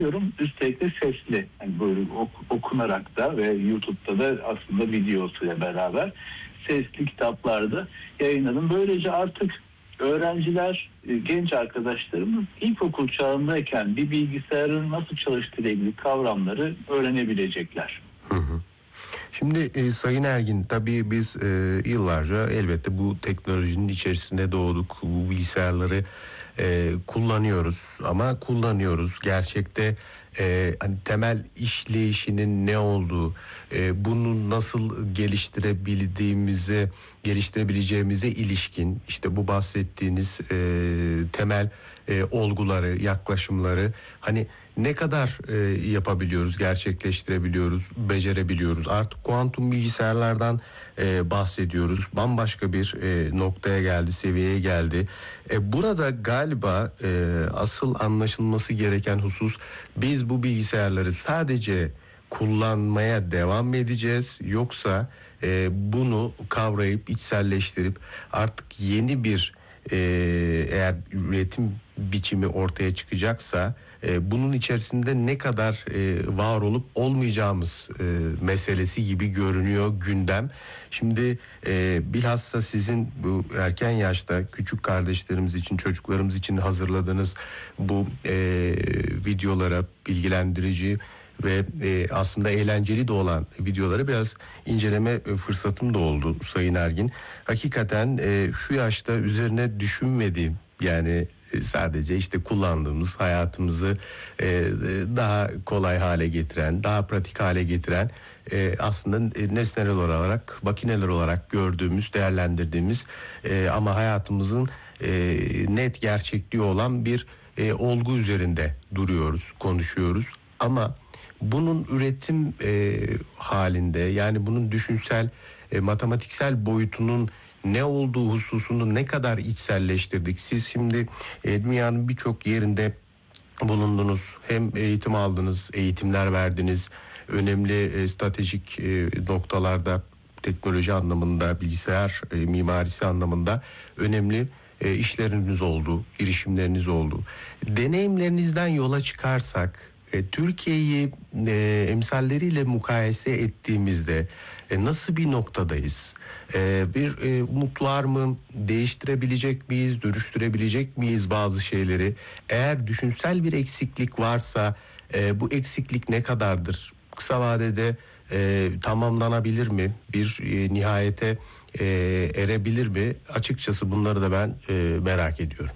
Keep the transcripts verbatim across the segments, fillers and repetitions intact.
yorum üstelik de sesli. Yani böyle ok- okunarak da ve YouTube'da da aslında videosuyla beraber sesli kitaplarda yayınladım. Böylece artık öğrenciler, e, genç arkadaşlarımız ilkokul çağındayken bir bilgisayarın nasıl çalıştığıyla ilgili kavramları öğrenebilecekler. Hı hı. Şimdi e, Sayın Ergin, tabii biz e, yıllarca elbette bu teknolojinin içerisinde doğduk. Bu bilgisayarları e, kullanıyoruz ama kullanıyoruz. Gerçekte e, hani temel işleyişinin ne olduğu, e, bunu nasıl geliştirebildiğimize, geliştirebileceğimize ilişkin işte bu bahsettiğiniz e, temel e, olguları, yaklaşımları hani ne kadar e, yapabiliyoruz, gerçekleştirebiliyoruz, becerebiliyoruz. Artık kuantum bilgisayarlardan e, bahsediyoruz. Bambaşka bir e, noktaya geldi, seviyeye geldi. E, burada galiba e, asıl anlaşılması gereken husus, biz bu bilgisayarları sadece kullanmaya devam mı edeceğiz, yoksa e, bunu kavrayıp içselleştirip artık yeni bir e, eğer üretim biçimi ortaya çıkacaksa e, bunun içerisinde ne kadar e, var olup olmayacağımız e, meselesi gibi görünüyor gündem. Şimdi e, bilhassa sizin bu erken yaşta küçük kardeşlerimiz için, çocuklarımız için hazırladığınız bu e, videolara, bilgilendirici ve e, aslında eğlenceli de olan videoları biraz inceleme fırsatım da oldu Sayın Ergin. Hakikaten e, şu yaşta üzerine düşünmediğim, yani sadece işte kullandığımız, hayatımızı e, daha kolay hale getiren, daha pratik hale getiren e, aslında nesneler olarak, makineler olarak gördüğümüz, değerlendirdiğimiz e, ama hayatımızın e, net gerçekliği olan bir e, olgu üzerinde duruyoruz, konuşuyoruz. Ama bunun üretim e, halinde, yani bunun düşünsel, e, matematiksel boyutunun ne olduğu hususunu ne kadar içselleştirdik? Siz şimdi e, dünyanın birçok yerinde bulundunuz. Hem eğitim aldınız, eğitimler verdiniz. Önemli e, stratejik e, noktalarda, teknoloji anlamında, bilgisayar e, mimarisi anlamında önemli e, işleriniz oldu, girişimleriniz oldu. Deneyimlerinizden yola çıkarsak, e, Türkiye'yi e, emsalleriyle mukayese ettiğimizde e, nasıl bir noktadayız? E, bir e, umut var mı? Değiştirebilecek miyiz? Dönüştürebilecek miyiz bazı şeyleri? Eğer düşünsel bir eksiklik varsa e, bu eksiklik ne kadardır? Kısa vadede e, tamamlanabilir mi? Bir e, nihayete e, erebilir mi? Açıkçası bunları da ben e, merak ediyorum.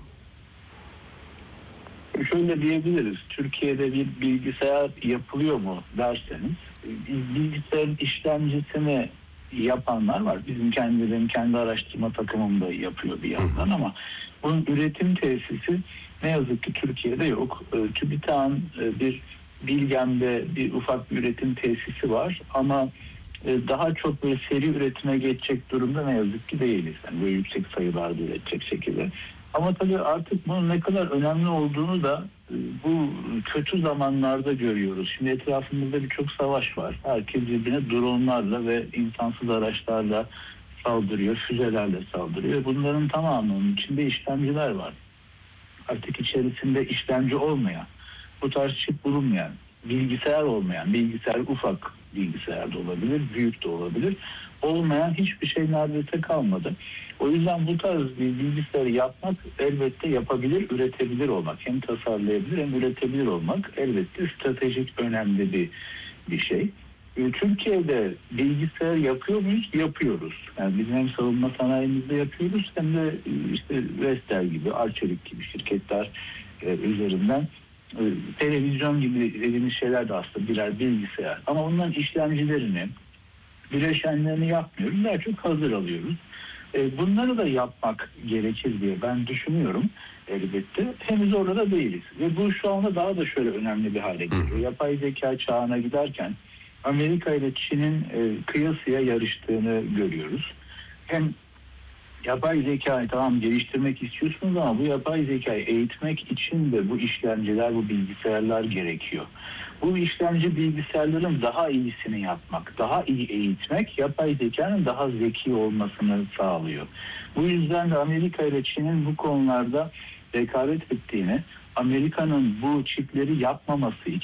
Şöyle diyebiliriz, Türkiye'de bir bilgisayar yapılıyor mu derseniz, bilgisayarın işlemcisini yapanlar var. Bizim kendilerin kendi araştırma takımım da yapıyor bir yandan, ama bunun üretim tesisi ne yazık ki Türkiye'de yok. TÜBİTAK'ın bir Bilgem'de bir ufak bir üretim tesisi var, ama daha çok böyle seri üretime geçecek durumda ne yazık ki değiliz. Yani böyle yüksek sayılarda üretecek şekilde. Ama tabii artık bunun ne kadar önemli olduğunu da bu kötü zamanlarda görüyoruz. Şimdi etrafımızda birçok savaş var. Herkes birbirine dronlarla ve insansız araçlarla saldırıyor, füzelerle saldırıyor. Bunların tamamının içinde işlemciler var. Artık içerisinde işlemci olmayan, bu tarz çip bulunmayan, bilgisayar olmayan, bilgisayar ufak bilgisayar da olabilir, büyük de olabilir, olmayan hiçbir şey neredeyse kalmadı. O yüzden bu tarz bir bilgisayarı yapmak, elbette yapabilir, üretebilir olmak, hem tasarlayabilir hem üretebilir olmak elbette stratejik önemli bir bir şey. Türkiye'de bilgisayar yapıyor muyuz? Yapıyoruz. Yani bizim hem savunma sanayimizde yapıyoruz, hem de işte Vestel gibi, Arçelik gibi şirketler üzerinden televizyon gibi dediğimiz şeyler de aslında birer bilgisayar. Ama onların işlemcilerini, bileşenlerini yapmıyoruz. Daha çok hazır alıyoruz. Bunları da yapmak gerekir diye ben düşünüyorum elbette. Henüz orada da değiliz. Ve bu şu anda daha da şöyle önemli bir hale geliyor. Yapay zeka çağına giderken Amerika ile Çin'in kıyasıya yarıştığını görüyoruz. Hem yapay zekayı tamam geliştirmek istiyorsunuz, ama bu yapay zekayı eğitmek için de bu işlemciler, bu bilgisayarlar gerekiyor. Bu işlemci bilgisayarların daha iyisini yapmak, daha iyi eğitmek, yapay zekanın daha zeki olmasını sağlıyor. Bu yüzden de Amerika ile Çin'in bu konularda rekabet ettiğini, Amerika'nın bu çipleri yapmaması için